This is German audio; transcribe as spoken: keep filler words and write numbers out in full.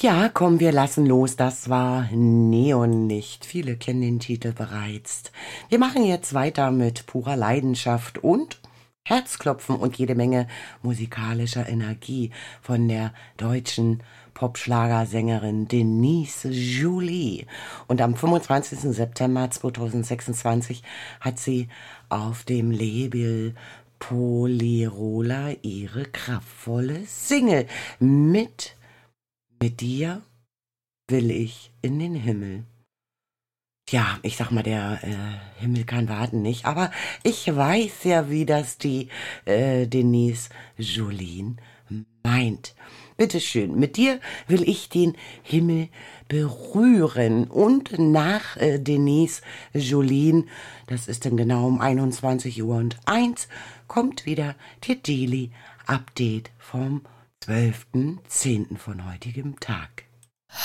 Ja, komm, wir lassen los. Das war Neonlicht. Viele kennen den Titel bereits. Wir machen jetzt weiter mit purer Leidenschaft und Herzklopfen und jede Menge musikalischer Energie von der deutschen Popschlagersängerin Denise Jolie. Und am fünfundzwanzigsten September zweitausendsechsundzwanzig hat sie auf dem Label Polyrola ihre kraftvolle Single mit Mit dir will ich in den Himmel. Ja, ich sag mal, der äh, Himmel kann warten, nicht? Aber ich weiß ja, wie das die äh, Denise Jolien meint. Bitteschön, mit dir will ich den Himmel berühren. Und nach äh, Denise Jolien, das ist dann genau um einundzwanzig Uhr und eins, kommt wieder die Daily Update vom zwölften zehnten von heutigem Tag.